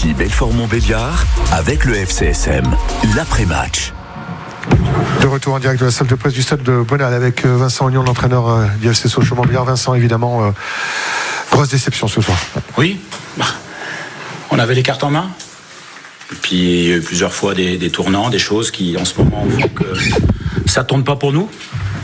ici Belfort-Montbéliard avec le FCSM, l'après-match. De retour en direct de la salle de presse du stade de Bonal avec Vincent Ognon, l'entraîneur du FC Sochaux-Montbéliard. Vincent, évidemment, grosse déception ce soir. Oui, on avait les cartes en main. Et puis il y a eu plusieurs fois des tournants, des choses qui en ce moment font que ça ne tourne pas pour nous.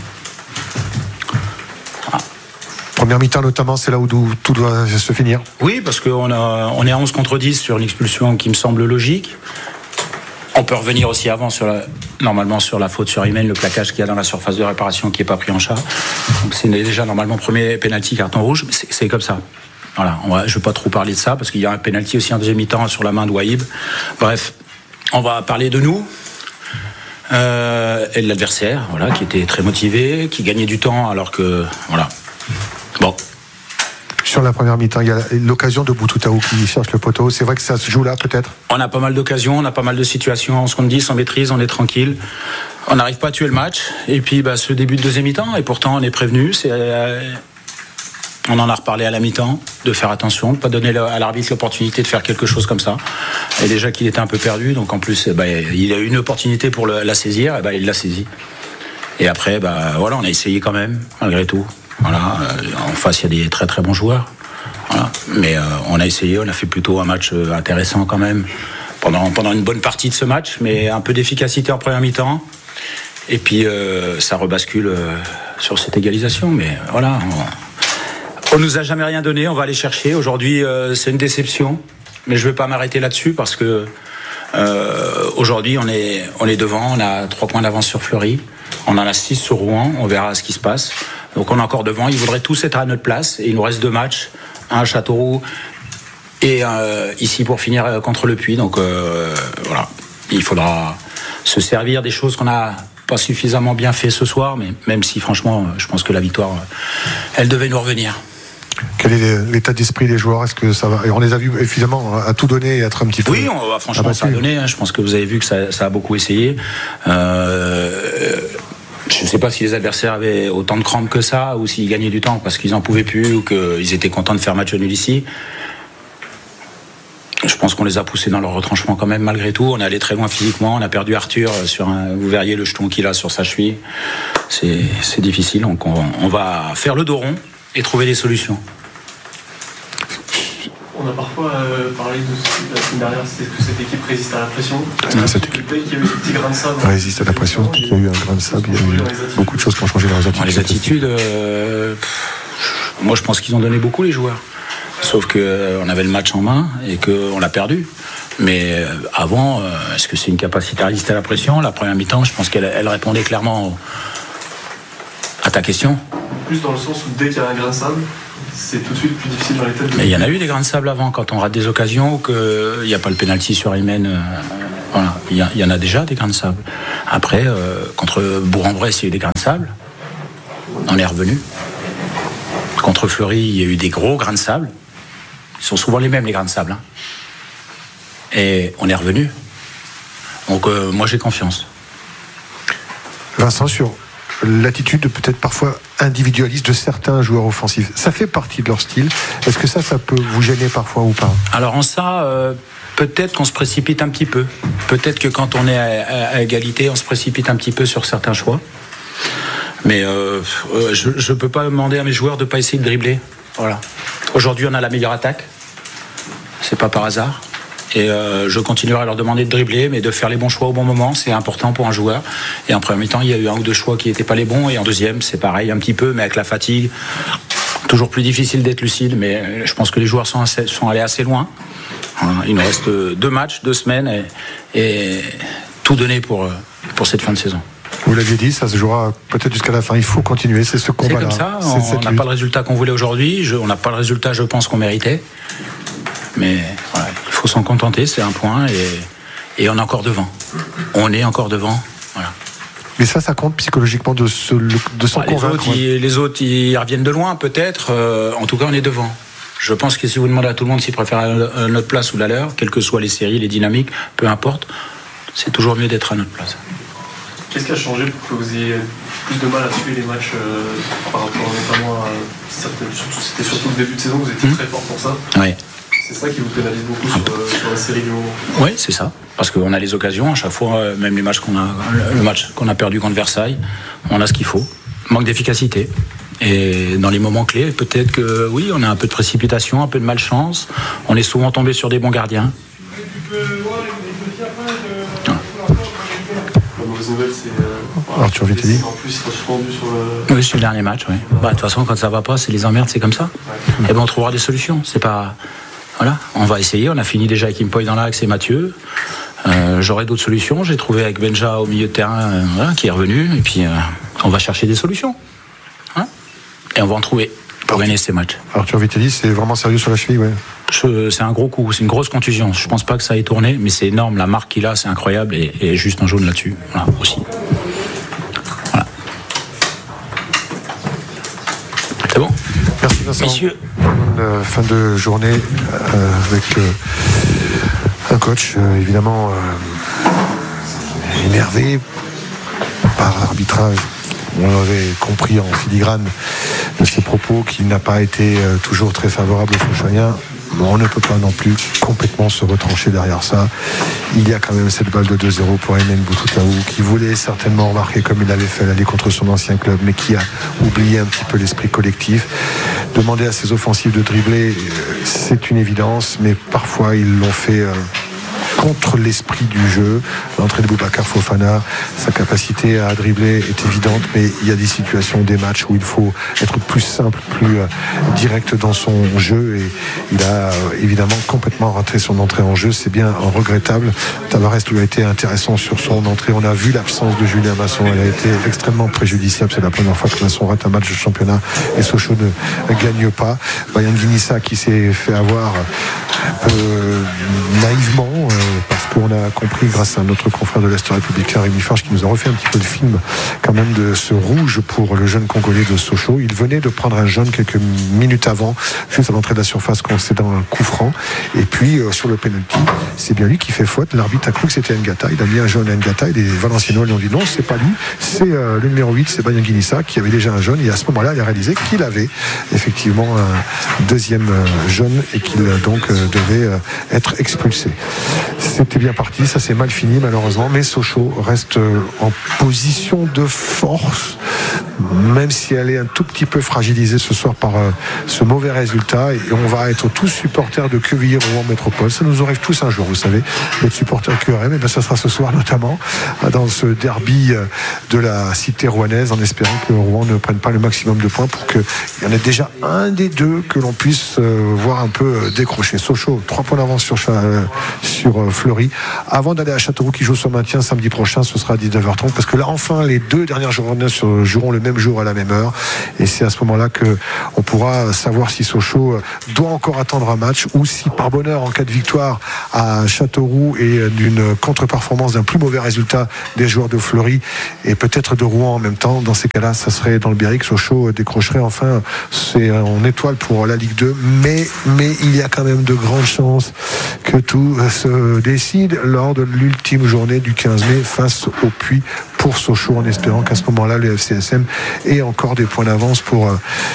Première mi-temps notamment, c'est là où tout doit se finir. Oui, parce qu'on est à 11 contre 10 sur l'expulsion qui me semble logique. On peut revenir aussi avant normalement sur la faute sur Imen, le plaquage qu'il y a dans la surface de réparation qui n'est pas pris en charge. Donc c'est déjà normalement premier pénalty, carton rouge, mais c'est comme ça. Voilà, je ne vais pas trop parler de ça parce qu'il y a un pénalty aussi en deuxième mi-temps sur la main de Wahib. Bref, on va parler de nous et de l'adversaire, voilà, qui était très motivé, qui gagnait du temps alors que voilà. Bon. Sur la première mi-temps, il y a l'occasion de Boutoutaou qui cherche le poteau. C'est vrai que ça se joue là, peut-être. On a pas mal d'occasions, on a pas mal de situations. Ce qu'on dit, on maîtrise, on est tranquille. On n'arrive pas à tuer le match. Et puis, ce début de deuxième mi-temps, et pourtant, on est prévenu. On en a reparlé à la mi-temps, de faire attention, de ne pas donner à l'arbitre l'opportunité de faire quelque chose comme ça. Et déjà qu'il était un peu perdu, donc en plus, il a eu une opportunité pour la saisir, et il l'a saisie. Et après, voilà, on a essayé quand même, malgré tout. Voilà, en face, il y a des très très bons joueurs. Voilà. Mais on a essayé, on a fait plutôt un match intéressant quand même, pendant une bonne partie de ce match, mais un peu d'efficacité en première mi-temps. Et puis, ça rebascule sur cette égalisation. Mais voilà, on nous a jamais rien donné, on va aller chercher. Aujourd'hui, c'est une déception, mais je ne vais pas m'arrêter là-dessus parce que aujourd'hui, on est devant, on a 3 points d'avance sur Fleury, on en a 6 sur Rouen, on verra ce qui se passe. Donc on est encore devant, ils voudraient tous être à notre place et il nous reste 2 matchs, un à Châteauroux et ici pour finir contre le Puy. Donc voilà, il faudra se servir des choses qu'on n'a pas suffisamment bien fait ce soir, mais même si franchement je pense que la victoire elle devait nous revenir. Quel est l'état d'esprit des joueurs? Est-ce que ça va? Et on les a vus évidemment à tout donner et être un petit peu. Oui, franchement ça a donné, hein. Je pense que vous avez vu que ça a beaucoup essayé. Je ne sais pas si les adversaires avaient autant de crampes que ça ou s'ils gagnaient du temps parce qu'ils n'en pouvaient plus ou qu'ils étaient contents de faire match nul ici. Je pense qu'on les a poussés dans leur retranchement quand même malgré tout. On est allé très loin physiquement. On a perdu Arthur vous verriez le jeton qu'il a sur sa cheville. C'est difficile. Donc on va faire le dos rond et trouver des solutions. On a parfois parlé de la semaine dernière, c'est que cette équipe résiste à la pression. Cette équipe qui a eu ce petit grain de sable. Résiste à la pression, il y a eu un grain de sable, il y a eu beaucoup de choses qui ont changé dans les attitudes. Les attitudes, moi je pense qu'ils ont donné beaucoup les joueurs. Sauf qu'on avait le match en main et qu'on l'a perdu. Mais avant, est-ce que c'est une capacité à résister à la pression? La première mi-temps, je pense qu'elle répondait clairement à ta question. Plus dans le sens où dès qu'il y a un grain de sable, c'est tout de suite plus difficile dans les têtes. Mais il y en a eu des grains de sable avant, quand on rate des occasions, qu'il n'y a pas le pénalty sur Imen. Voilà, il y en a déjà des grains de sable. Après, contre Bourg-en-Bresse, il y a eu des grains de sable. On est revenu. Contre Fleury, il y a eu des gros grains de sable. Ils sont souvent les mêmes, les grains de sable. Hein. Et on est revenu. Donc, moi, j'ai confiance. Vincent, sur l'attitude peut-être parfois individualiste de certains joueurs offensifs, ça fait partie de leur style. Est-ce que ça peut vous gêner parfois ou pas? Alors en ça, peut-être qu'on se précipite un petit peu. Peut-être que quand on est à égalité, on se précipite un petit peu sur certains choix. Mais je ne peux pas demander à mes joueurs de ne pas essayer de dribbler. Voilà. Aujourd'hui, on a la meilleure attaque. C'est pas par hasard. Et je continuerai à leur demander de dribbler, mais de faire les bons choix au bon moment, c'est important pour un joueur. Et en premier mi-temps, il y a eu 1 ou 2 choix qui n'étaient pas les bons. Et en deuxième, c'est pareil, un petit peu, mais avec la fatigue, toujours plus difficile d'être lucide. Mais je pense que les joueurs sont allés assez loin. Il nous reste 2 matchs, 2 semaines, et tout donner pour cette fin de saison. Vous l'aviez dit, ça se jouera peut-être jusqu'à la fin. Il faut continuer, c'est ce combat-là. C'est comme ça, on n'a pas le résultat qu'on voulait aujourd'hui. On n'a pas le résultat, je pense, qu'on méritait. Mais voilà, il faut s'en contenter, c'est un point, et on est encore devant. On est encore devant, voilà. Mais ça compte psychologiquement de s'en convaincre. Les autres, ils reviennent de loin, peut-être. En tout cas, on est devant. Je pense que si vous demandez à tout le monde s'il préfère notre place ou la leur, quelles que soient les séries, les dynamiques, peu importe, c'est toujours mieux d'être à notre place. Qu'est-ce qui a changé pour que vous ayez plus de mal à suivre les matchs par rapport notamment à certaines... C'était surtout le début de saison, vous étiez très fort pour ça. Oui. C'est ça qui vous pénalise beaucoup sur la série du moment. Oui, c'est ça. Parce qu'on a les occasions, à chaque fois, même les matchs le match qu'on a perdu contre Versailles, on a ce qu'il faut. Manque d'efficacité. Et dans les moments clés, peut-être que oui, on a un peu de précipitation, un peu de malchance. On est souvent tombé sur des bons gardiens. La mauvaise nouvelle, c'est Arthur Vitelli. En plus, il sera suspendu sur le... Oui, c'est le dernier match, oui. De toute façon, quand ça va pas, c'est les emmerdes, c'est comme ça. Ouais. Et on trouvera des solutions. C'est pas... Voilà, on va essayer. On a fini déjà avec Impoy dans l'axe et Mathieu. J'aurai d'autres solutions. J'ai trouvé avec Benja au milieu de terrain, qui est revenu. Et puis, on va chercher des solutions. Hein, et on va en trouver pour gagner ces matchs. Arthur Vitelli, c'est vraiment sérieux sur la cheville, ouais. C'est un gros coup, c'est une grosse contusion. Je pense pas que ça ait tourné, mais c'est énorme. La marque qu'il a, c'est incroyable. Et juste en jaune là-dessus. Voilà, aussi. Voilà. C'est bon ? Merci Vincent. Messieurs. Fin de journée avec un coach évidemment énervé par l'arbitrage. On l'avait compris en filigrane de ses propos qu'il n'a pas été toujours très favorable aux Sochaliens. On ne peut pas non plus complètement se retrancher derrière ça. Il y a quand même cette balle de 2-0 pour Aymen Boutoutaou qui voulait certainement remarquer comme il l'avait fait l'aller contre son ancien club, mais qui a oublié un petit peu l'esprit collectif. Demander à ses offensives de dribbler, c'est une évidence, mais parfois ils l'ont fait contre l'esprit du jeu. L'entrée de Boubacar Fofana, sa capacité à dribbler est évidente, mais il y a des situations, des matchs où il faut être plus simple, plus direct dans son jeu, et il a évidemment complètement raté son entrée en jeu. C'est bien regrettable. Tavares lui a été intéressant sur son entrée. On a vu l'absence de Julien Masson, elle a été extrêmement préjudiciable. C'est la première fois que Masson rate un match de championnat et Sochaux ne gagne pas. Bayern Guinissa qui s'est fait avoir un peu naïvement, parce qu'on a compris grâce à notre confrère de l'Est républicain Rémi Farge qui nous a refait un petit peu le film quand même de ce rouge pour le jeune Congolais de Sochaux. Il venait de prendre un jaune quelques minutes avant, juste à l'entrée de la surface, concédant un coup franc, et puis sur le penalty, c'est bien lui qui fait faute. L'arbitre a cru que c'était Ngata, il a mis un jaune à Ngata et les Valenciennois lui ont dit non, c'est pas lui, c'est le numéro 8, c'est Bayern Guinissa qui avait déjà un jaune, et à ce moment-là il a réalisé qu'il avait effectivement un deuxième jaune et qu'il donc devait être expulsé. C'était bien parti, ça s'est mal fini malheureusement, mais Sochaux reste en position de force, même si elle est un tout petit peu fragilisée ce soir par ce mauvais résultat, et on va être tous supporters de Quevilly-Rouen Métropole. Ça nous arrive tous un jour, vous savez, d'être supporters QRM, et bien ça sera ce soir notamment dans ce derby de la cité rouennaise, en espérant que Rouen ne prenne pas le maximum de points pour qu'il y en ait déjà un des deux que l'on puisse voir un peu décrocher. Sochaux, 3 points d'avance sur Fleury, avant d'aller à Châteauroux qui joue son maintien samedi prochain. Ce sera à 19h30, parce que là enfin les deux dernières journées joueront le même jour à la même heure, et c'est à ce moment là qu'on pourra savoir si Sochaux doit encore attendre un match, ou si par bonheur, en cas de victoire à Châteauroux et d'une contre-performance, d'un plus mauvais résultat des joueurs de Fleury et peut-être de Rouen en même temps, dans ces cas-là ça serait dans le Berry, Sochaux décrocherait enfin en étoile pour la Ligue 2, mais il y a quand même de grandes chances que tout se décide lors de l'ultime journée du 15 mai face au Puy pour Sochaux, en espérant qu'à ce moment-là le FCSM ait encore des points d'avance pour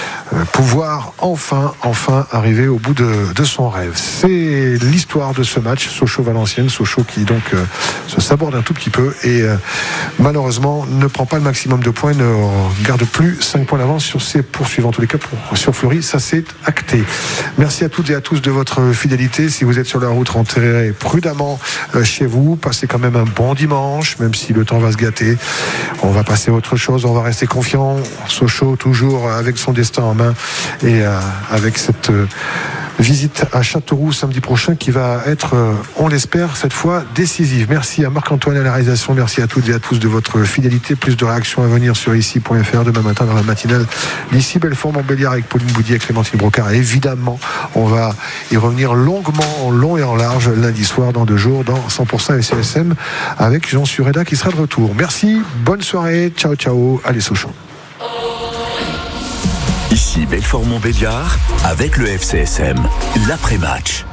pouvoir enfin arriver au bout de son rêve. C'est l'histoire de ce match Sochaux-Valenciennes. Sochaux qui donc se saborde un tout petit peu et malheureusement ne prend pas le maximum de points, ne garde plus 5 points d'avance sur ses poursuivants. En tous les cas, sur Fleury, ça s'est acté. Merci à toutes et à tous de votre fidélité. Si vous êtes sur la route, rentrez prudemment chez vous. Passez quand même un bon dimanche, même si le temps va se gâter. On va passer à autre chose, on va rester confiant. Sochaux toujours avec son destin en main, et avec cette visite à Châteauroux samedi prochain qui va être, on l'espère, cette fois décisive. Merci à Marc-Antoine à la réalisation, merci à toutes et à tous de votre fidélité. Plus de réactions à venir sur ici.fr demain matin dans la matinale d'ici Belfort-Montbéliard avec Pauline Boudier et Clémentine Brocard. Et évidemment, on va y revenir longuement, en long et en large lundi soir dans 2 jours dans 100% FCSM avec Jean Sureda qui sera de retour. Merci, bonne soirée, ciao ciao, allez Sochaux. Ici Belfort-Montbéliard avec le FCSM, l'après-match.